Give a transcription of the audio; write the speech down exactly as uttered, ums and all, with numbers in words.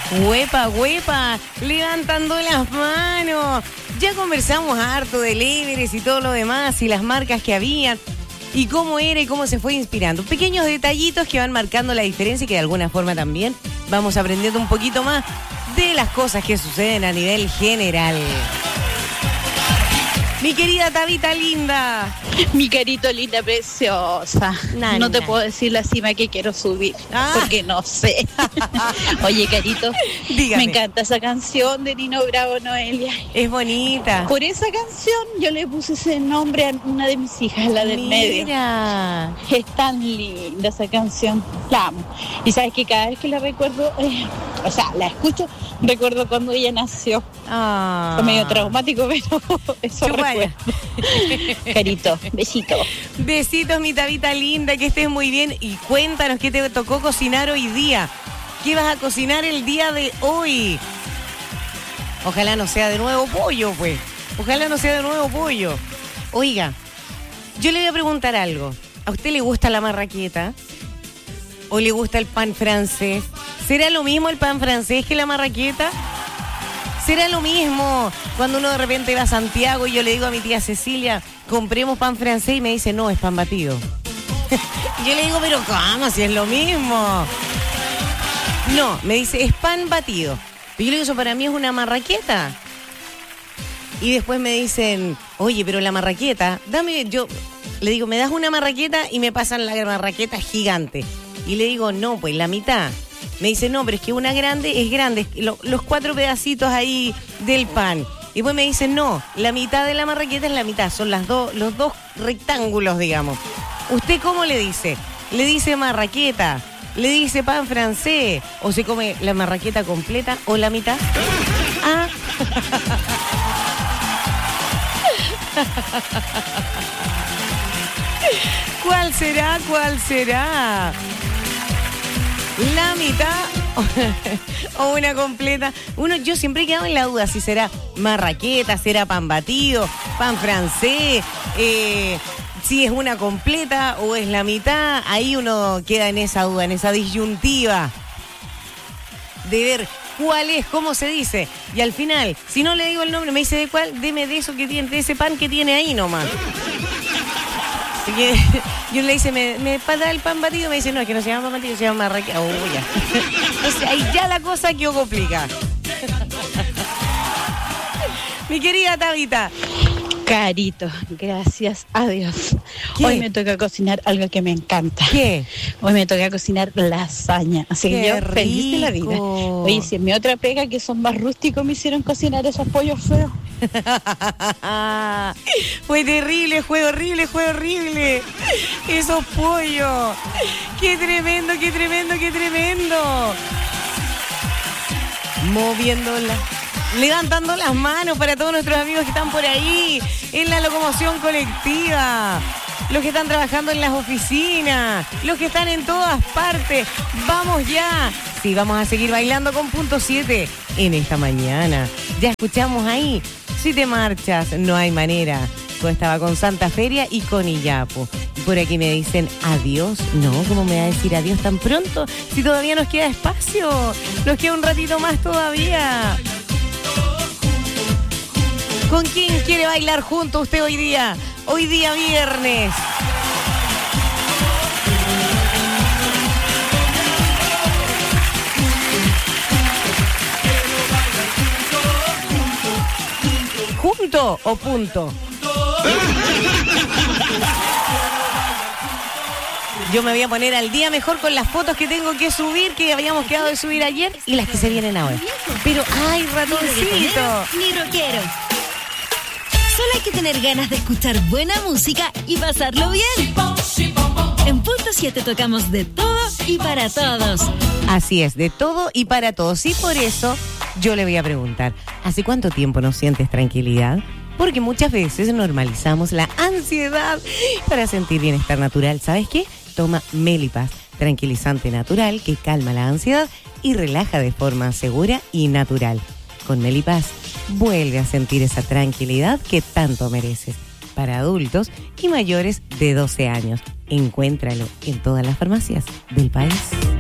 Huepa, huepa, levantando las manos. Ya conversamos harto de Everest y todo lo demás y las marcas que habían y cómo era y cómo se fue inspirando. Pequeños detallitos que van marcando la diferencia y que de alguna forma también vamos aprendiendo un poquito más de las cosas que suceden a nivel general. Mi querida Tabita linda. Mi carito linda, preciosa. Nah, no te nah. puedo decir la cima que quiero subir, Ah. porque no sé. Oye, carito, Dígame. me encanta esa canción de Nino Bravo, Noelia. Es bonita. Por esa canción yo le puse ese nombre a una de mis hijas, la del medio. Mira. Es tan linda esa canción, la amo. Y sabes que cada vez que la recuerdo, eh, o sea, la escucho, recuerdo cuando ella nació. Ah. Fue medio traumático, pero eso Chupaya. recuerdo. Carito, besito. Besitos, mi Tabita linda, que estés muy bien. Y cuéntanos qué te tocó cocinar hoy día. ¿Qué vas a cocinar el día de hoy? Ojalá no sea de nuevo pollo, pues. Ojalá no sea de nuevo pollo. Oiga, yo le voy a preguntar algo. ¿A usted le gusta la marraqueta? ¿O le gusta el pan francés? ¿Será lo mismo el pan francés que la marraqueta? ¿Será lo mismo cuando uno de repente va a Santiago y yo le digo a mi tía Cecilia, compremos pan francés y me dice, no, es pan batido? Y yo le digo, pero ¿cómo? Si es lo mismo. No, me dice, es pan batido. Pero yo le digo, eso para mí es una marraqueta. Y después me dicen, oye, pero la marraqueta, dame, yo le digo, me das una marraqueta y me pasan la marraqueta gigante. Y le digo, no, pues la mitad. Me dice, no, pero es que una grande es grande, lo, los cuatro pedacitos ahí del pan. Y después me dice, no, la mitad de la marraqueta es la mitad, son las dos, los dos rectángulos, digamos. ¿Usted cómo le dice? ¿Le dice marraqueta? ¿Le dice pan francés? ¿O se come la marraqueta completa o la mitad? Ah. ¿Cuál será? ¿Cuál será? ¿La mitad o una completa? Uno, yo siempre he quedado en la duda si será marraqueta, será pan batido, pan francés, eh, si es una completa o es la mitad. Ahí uno queda en esa duda, en esa disyuntiva de ver cuál es, cómo se dice. Y al final, si no le digo el nombre, me dice de cuál, deme de eso que tiene, de ese pan que tiene ahí nomás. Así que yo le dice, ¿me, me pasa el pan batido? Me dice, no, es que no se llama pan batido, se llama marraqueta. Oh, ya. Entonces ahí ya la cosa quedó complica. Mi querida Tabita. Carito, gracias a Dios. ¿Qué? Hoy me toca cocinar algo que me encanta. ¿Qué? Hoy me toca cocinar lasaña. Así Qué que yo feliz de la vida. rico. Oye, si en mi otra pega, que son más rústicos, me hicieron cocinar esos pollos feos. Fue terrible, fue horrible, fue horrible. Esos pollos. Qué tremendo, qué tremendo, qué tremendo. Moviéndola. Levantando las manos para todos nuestros amigos que están por ahí en la locomoción colectiva, los que están trabajando en las oficinas, los que están en todas partes. Vamos ya. Sí, vamos a seguir bailando con punto siete en esta mañana. Ya escuchamos ahí. Si te marchas, no hay manera. Yo estaba con Santa Feria y con Iyapo. Por aquí me dicen adiós. No, ¿cómo me va a decir adiós tan pronto? Si todavía nos queda espacio. Nos queda un ratito más todavía. ¿Con quién quiere bailar junto usted hoy día? Hoy día viernes. ¿Junto o punto? Yo me voy a poner al día mejor con las fotos que tengo que subir, que habíamos quedado de subir ayer, y las que se vienen ahora. Pero, ¡ay, ratoncito! Ni rockero. Solo hay que tener ganas de escuchar buena música y pasarlo bien. En punto siete tocamos de todo y para todos. Así es, de todo y para todos. Y por eso yo le voy a preguntar, ¿hace cuánto tiempo no sientes tranquilidad? Porque muchas veces normalizamos la ansiedad para sentir bienestar natural. ¿Sabes qué? Toma Melipaz, tranquilizante natural que calma la ansiedad y relaja de forma segura y natural. Con Melipaz, vuelve a sentir esa tranquilidad que tanto mereces. Para adultos y mayores de doce años. Encuéntralo en todas las farmacias del país.